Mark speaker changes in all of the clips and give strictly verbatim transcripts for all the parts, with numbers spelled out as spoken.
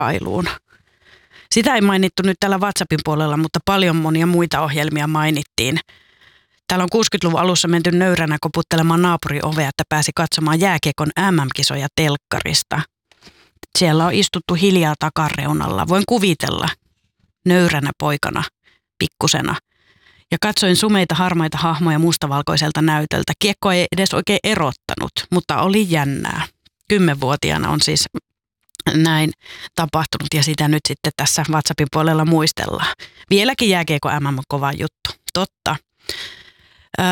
Speaker 1: tarkkailuun. Sitä ei mainittu nyt täällä WhatsAppin puolella, mutta paljon monia muita ohjelmia mainittiin. Täällä on kuusikymmentäluvun alussa menty nöyränä koputtelemaan naapurin ovea, että pääsi katsomaan jääkiekon M M-kisoja telkkarista. Siellä on istuttu hiljaa takareunalla. Voin kuvitella nöyränä poikana, pikkusena. Ja katsoin sumeita harmaita hahmoja mustavalkoiselta näytöltä. Kiekko ei edes oikein erottanut, mutta oli jännää. Kymmenvuotiaana on siis näin tapahtunut ja sitä nyt sitten tässä WhatsAppin puolella muistellaan. Vieläkin jääkiekko M M on kova juttu. Totta. Öö,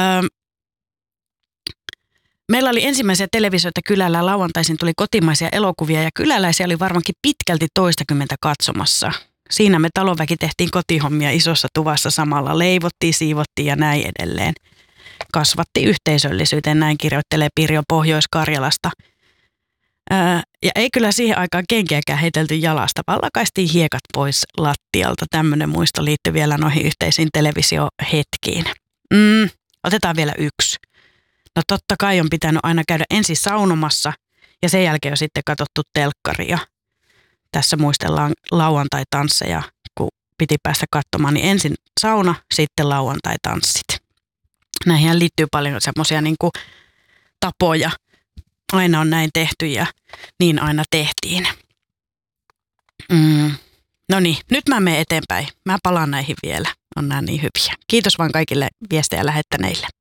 Speaker 1: meillä oli ensimmäisiä televisioita kylällä. Lauantaisin tuli kotimaisia elokuvia ja kyläläisiä oli varmaankin pitkälti toistakymmentä katsomassa. Siinä me talonväki tehtiin kotihommia isossa tuvassa samalla. Leivottiin, siivottiin ja näin edelleen. Kasvatti yhteisöllisyyteen, näin kirjoittelee Pirjo Pohjois-Karjalasta. Ää, ja ei kyllä siihen aikaan kenkiäkään heitelty jalasta, vaan lakaistiin hiekat pois lattialta. Tämmöinen muisto liittyy vielä noihin yhteisiin televisiohetkiin. Mm, otetaan vielä yksi. No totta kai on pitänyt aina käydä ensin saunomassa ja sen jälkeen on sitten katsottu telkkaria. Tässä muistellaan lauantai-tansseja, kun piti päästä katsomaan, niin ensin sauna, sitten lauantai-tanssit. Näihin liittyy paljon semmoisia niin kuin tapoja. Aina on näin tehty ja niin aina tehtiin. Mm. No niin, nyt mä menen eteenpäin. Mä palaan näihin vielä. On nämä niin hyviä. Kiitos vaan kaikille viestejä lähettäneille.